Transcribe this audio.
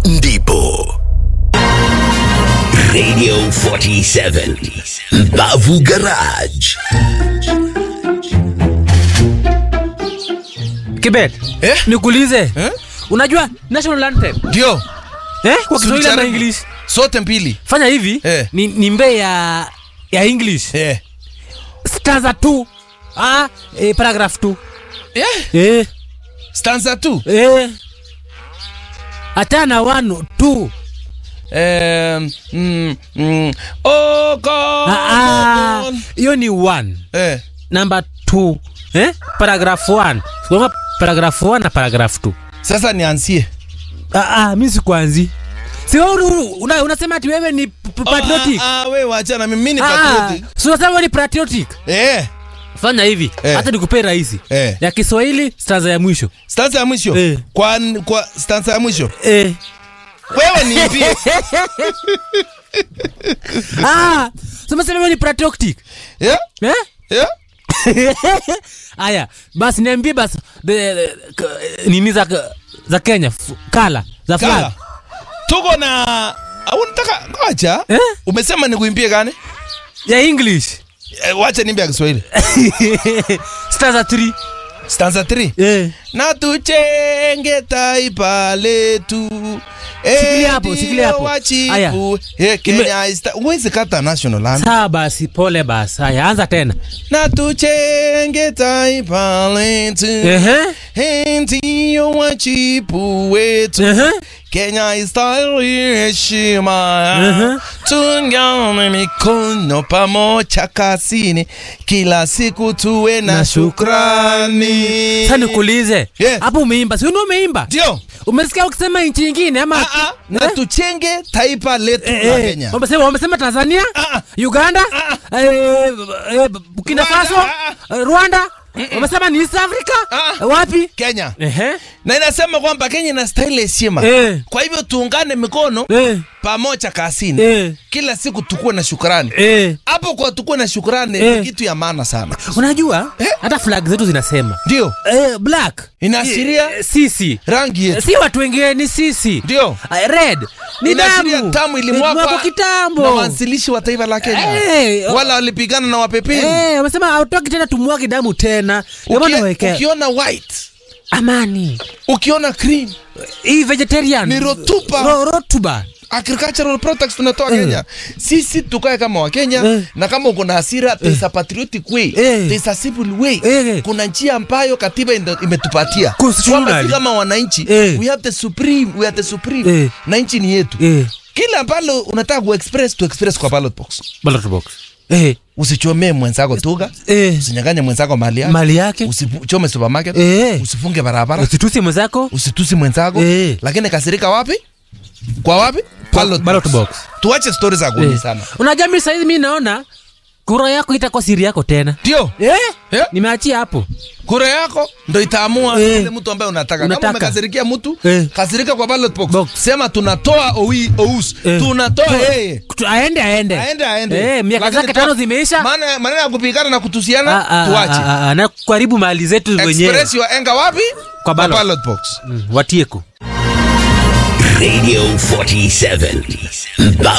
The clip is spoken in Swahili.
ndipo Radio 47 Bavu Garage. Kibet, nikuulize. Unajua national anthem? Ndio. Kwa Kiswahili na English. Sote mbili. Fanya hivi, ni mbe ya English. Stanza 2. Paragraph 2. Stanza 2. Atana 1 2. Oh God. Hiyo ni 1. Number 2. Paragraph 1. Soma paragraph 1 na paragraph 2. Sasa nianzie. Mimi sikuanzi. Si wewe unasema ati wewe ni patriotic. Wewe acha na mimi ni patriotic. Si unasema wewe ni patriotic. Fanya hivi, hata nikupe rahisi. Ya Kiswahili stanza ya mwisho. Stanza ya mwisho? Kwa stanza ya mwisho? Wewe ni ipi? Sema wewe ni patriotic. Aya, basi niambie basi nini za Kenya, kala za flag. Tuko na unataka ngoja? Umesema nikuimbie gani? Ya English. Wacha niambie ya Kiswahili. Stanza 3. Stanza 3? Na tuchenge taifa letu. Sikilia hapo. Aya. Kenya uwezi kata national anthem. Sawa basi, pole basi. Aya, anza tena. Na tuchenge taifa letu. Ndio wajibu wetu. Kenya istahili heshima. Tuungane mikono pamoja kazini, kila siku tuwe na shukrani. Sasa nikuulize, hapo umeimba? Si umeimba? Ndio. Umesikia ukisema nchi nyingine ama? Na tuchenge taifa letu la Kenya. Wamesema Tanzania, Uganda, Burkina Faso, Rwanda. Wamesema ni East Africa? Wapi? Kenya. Na inasema kwamba Kenya inastahili heshima. Kwa hivyo tuungane mikono pamoja kazini. Kila siku tukue na shukrani. Hapo kwa tukue na shukrani ni kitu ya maana sana. Unajua? Hata flag zetu zinasema. Ndio. Black inaashiria sisi. Rangi yetu. Si watu wengine, ni sisi. Ndio. Red ni damu. Tamu ilimwagwa kitambo. Na waanzilishi wa taifa la Kenya. Wala walipigana na wapepeni. Wamesema hautoki tena tumwage damu tena. Ukiona white, amani. Ukiona green, hii vegetarian, ni rotuba. Agricultural products tunatoa Kenya. Sisi tukae kama wa Kenya. Na kama uko na hasira, there's a patriotic way, there's a civil way. Kuna njia ambayo katiba imetupatia. Kwamba kama wananchi, we have the supreme. Na nchi ni yetu. Kila ambalo unataka to express kwa ballot box. Usichomee mwenzako tuga, usinyang'anye mwenzako mali yake, usichome supermarket, usifunge barabara, usitusi mwenzako, lakini kasirika wapi? Kwa wapi? Ballot box. Tuache stories za guni sana. Unajua mimi sasa mimi naona kura yako itakuwa siri yako tena. Ndio. Nimeachia hapo. Kura yako ndio itaamua ile mtu ambaye unataka. Kama umekasirikia mtu, kasirika kwa ballot box. Sema tunatoa Ous. Tunatoa yeye. Aende. Miaka zake 5 zimeisha. Maana ya kupigana na kutusiana tuache. Na kuharibu mali zetu wenyewe. Express your anger wapi? Kwa ballot box. Watieko. Radio 47